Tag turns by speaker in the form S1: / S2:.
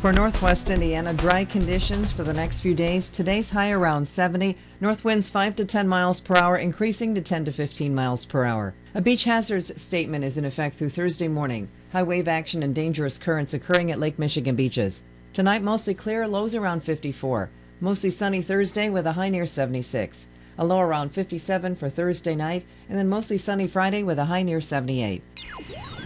S1: For northwest Indiana, dry conditions for the next few days. Today's high around 70. North winds 5 to 10 miles per hour, increasing to 10 to 15 miles per hour. A beach hazards statement is in effect through Thursday morning. High wave action and dangerous currents occurring at Lake Michigan beaches. Tonight, mostly clear, lows around 54. Mostly sunny Thursday with a high near 76. A low around 57 for Thursday night, and then mostly sunny Friday with a high near 78.